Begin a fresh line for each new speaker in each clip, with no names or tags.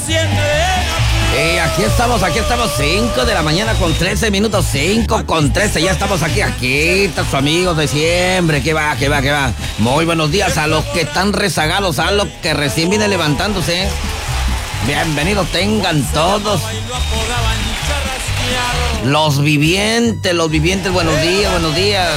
Y aquí estamos, 5 de la mañana con 13 minutos, 5 con 13, ya estamos aquí está su amigo de siempre, que va. Muy buenos días a los que están rezagados, a los que recién vienen levantándose. Bienvenidos tengan todos. Los vivientes, buenos días.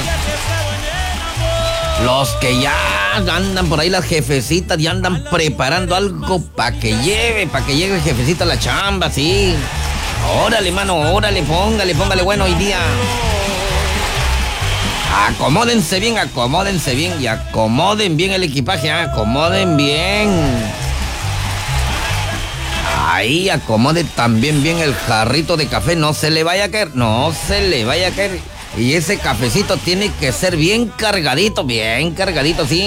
Los que ya andan por ahí, las jefecitas, ya andan preparando algo para que llegue el jefecito a la chamba, sí. Órale, mano, póngale bueno hoy día. Acomódense bien y acomoden bien el equipaje, acomoden bien. Ahí acomode también bien el jarrito de café, no se le vaya a caer. Y ese cafecito tiene que ser bien cargadito, sí.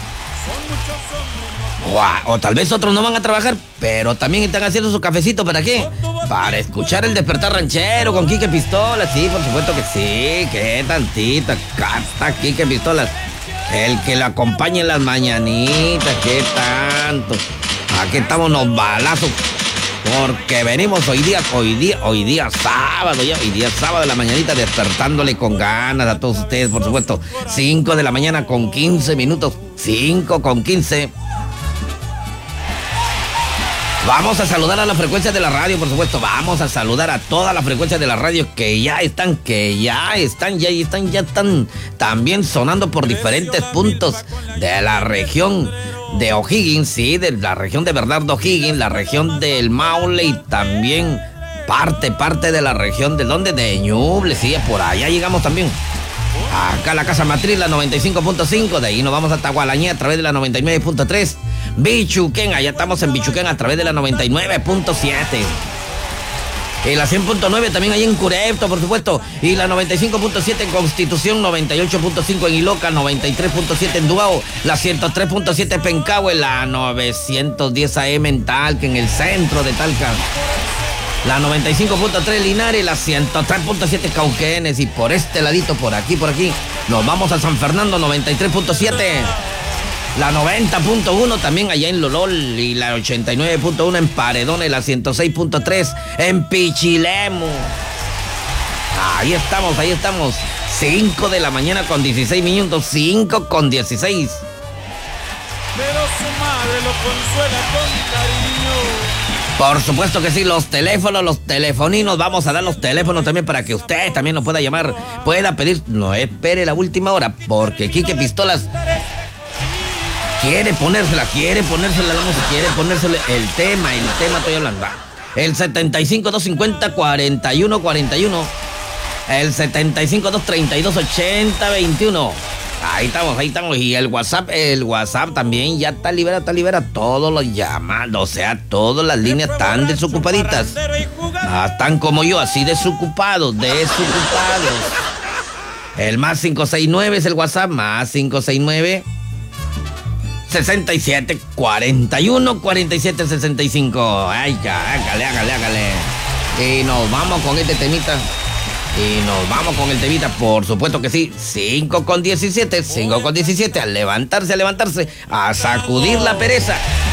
O tal vez otros no van a trabajar, pero también están haciendo su cafecito, ¿para qué? Para escuchar el Despertar Ranchero con Quique Pistolas, sí, por supuesto que sí, qué tantita, casta Quique Pistolas. El que lo acompañe en las mañanitas, qué tanto. Aquí estamos los balazos. Porque venimos hoy día sábado de la mañanita, despertándole con ganas a todos ustedes, por supuesto. 5 de la mañana con 15 minutos, 5 con 15. Vamos a saludar a la frecuencia de la radio, por supuesto. Vamos a saludar a todas las frecuencias de la radio que ya están también sonando por diferentes puntos de la región de O'Higgins, sí, de la región de Bernardo O'Higgins, la región del Maule y también parte de la región de Ñuble, sí, por allá llegamos también. Acá la casa matriz, la 95.5, de ahí nos vamos a Tahualañé a través de la 99.3. Bichuquén, allá estamos en Bichuquén a través de la 99.7. Y la 100.9 también ahí en Curepto, por supuesto. Y la 95.7 en Constitución, 98.5 en Iloca, 93.7 en Dubao, la 103.7 en Pencahue, la 910 AM en Talca, en el centro de Talca. La 95.3 Linares, la 103.7 Cauquenes. Y por este ladito, por aquí, nos vamos a San Fernando, 93.7. La 90.1 también allá en Lolol y la 89.1 en Paredones, la 106.3 en Pichilemu. Ahí estamos. 5 de la mañana con 16 minutos, 5 con 16.
Pero su madre lo consuela con cariño.
Por supuesto que sí, los telefoninos, vamos a dar los teléfonos también para que usted también nos pueda llamar, pueda pedir, no espere la última hora, porque Quique Pistolas quiere ponérsela la música, quiere ponérsele el tema estoy hablando. El 75-250-4141. El 75-232-8021. Ahí estamos. Y el WhatsApp también ya está libera. Todos los llamados, o sea, todas las líneas están desocupaditas. Están como yo, así desocupados. El más 569 es el WhatsApp, más 569 67 41 47 65. Ay, hágale. Y nos vamos con este temita. Por supuesto que sí. 5 con 17. A levantarse, a sacudir la pereza.